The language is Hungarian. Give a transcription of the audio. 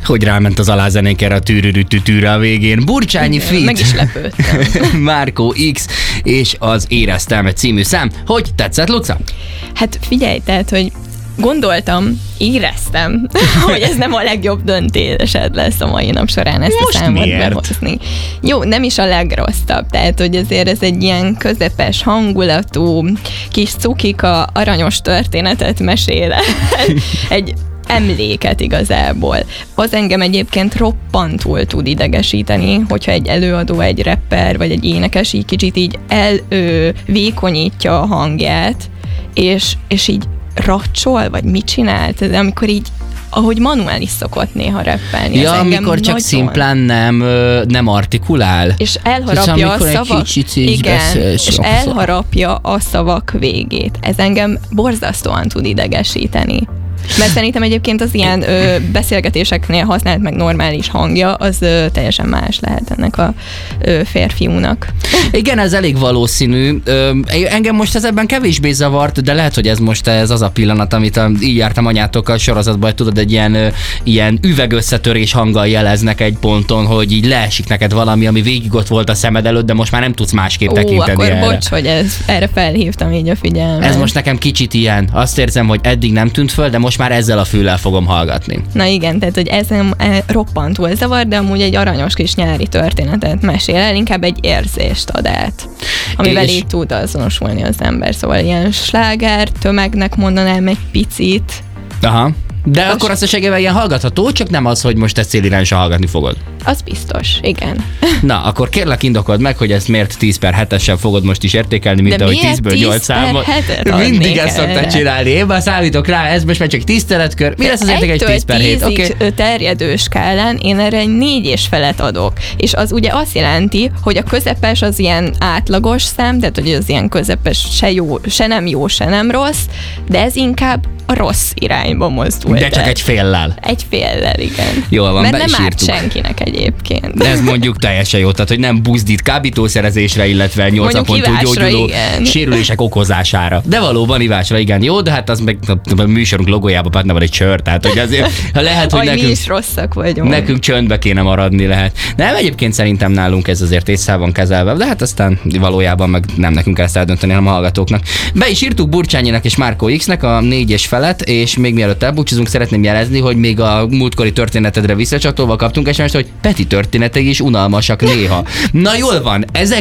Hogy ráment az alázenék erre a tűrűrűtűtűre a végén. Burcsányi feat. Meg is lepődtem. Márkó X és az Éreztem című szám. Hogy tetszett, Luca? Hát figyelj, tehát, hogy éreztem, hogy ez nem a legjobb döntésed lesz a mai nap során ezt most a számot miért? behozni. Jó, nem is a legrosszabb, tehát, hogy azért ez egy ilyen közepes hangulatú, kis cukika, aranyos történetet mesél el. Egy emléket igazából. Az engem egyébként roppantul tud idegesíteni, hogyha egy előadó, egy rapper, vagy egy énekes így kicsit így vékonyítja a hangját, és így racsol, vagy mit csinált, amikor így ahogy Manuel is szokott néha rappelni. Ja, amikor csak szimplán nem artikulál. És elharapja a szavak. Igen, és elharapja a szavak végét. Ez engem borzasztóan tud idegesíteni. Mert szerintem egyébként az ilyen beszélgetéseknél használt meg normális hangja, az teljesen más lehet ennek a férfiúnak. Igen, ez elég valószínű. Engem most ez ebben kevésbé zavart, de lehet, hogy ez az a pillanat, amit így jártam anyátokkal sorozatban, hogy tudod, egy ilyen üvegösszetörés hanggal jeleznek egy ponton, hogy így leesik neked valami, ami végig ott volt a szemed előtt, de most már nem tudsz másképp tekinteni akkor erre. Bocs, hogy erre felhívtam így a figyelmet. Ez most nekem kicsit ilyen. Azt érzem, hogy eddig nem tűnt föl, de most már ezzel a füllel fogom hallgatni. Na igen, tehát hogy ez nem roppantul zavar, de amúgy egy aranyos kis nyári történetet mesél el, inkább egy érzést ad át, amivel így tud azonosulni az ember. Szóval ilyen sláger, tömegnek mondanám egy picit. Aha. De akkor összességében ilyen hallgatható, csak nem az, hogy most ezt célirányosan hallgatni fogod. Az biztos, igen. Na, akkor kérlek indokold meg, hogy ezt miért 10/7-esen fogod most is értékelni, mint ahogy 10-ből 8 számot. Mindig ezt szoktad csinálni. Én már számítok rá, ez most már csak tiszteletkör. Mi lesz az érték egy 10/7? 10-ig terjedő skálán én erre egy 4,5 adok. És az ugye azt jelenti, hogy a közepes az ilyen átlagos szám, tehát hogy az ilyen közepes se nem jó, se nem rossz, de ez inkább a rossz irányba mozdul. De csak egy féllel. Egy féllel, igen. Jól van, mert nem árt senkinek egyébként. De ez mondjuk teljesen jó, tehát hogy nem buzdít kábítószerezésre, illetve 8 napon gyógyuló sérülések okozására. De valóban ivásra, igen. Jó, de hát az meg a műsorunk logójában benne van egy sör, tehát hogy azért lehet, hogy mi is rosszak vagyunk. Nekünk csöndbe kéne maradni lehet. Nem, egyébként szerintem nálunk ez azért észre kezelve, de hát aztán valójában meg nem nekünk kell ezt eldönteni, hanem a hallgatóknak. Be is írtuk Burcsányinak és Márkó X-nek a 4,5 és még mielőtt elbúcsúzunk, szeretném jelezni, hogy még a múltkori történetedre visszacsatolva kaptunk SMS-t, hogy Peti történetei is unalmasak néha. Na jól van, ezek